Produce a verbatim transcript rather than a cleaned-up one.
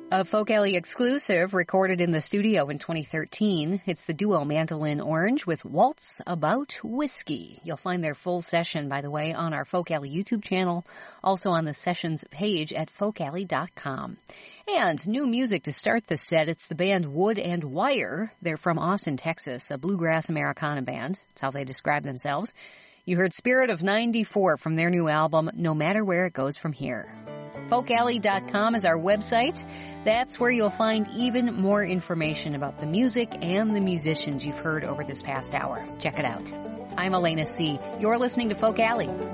A Folk Alley exclusive recorded in the studio in twenty thirteen. It's the duo Mandolin Orange with Waltz About Whiskey. You'll find their full session, by the way, on our Folk Alley YouTube channel, also on the sessions page at folk alley dot com. And new music to start the set. It's the band Wood and Wire. They're from Austin, Texas, a bluegrass Americana band. That's how they describe themselves. You heard Spirit of ninety-four from their new album, No Matter Where It Goes From Here. folk alley dot com is our website. That's where you'll find even more information about the music and the musicians you've heard over this past hour. Check it out. I'm Elena C. You're listening to Folk Alley.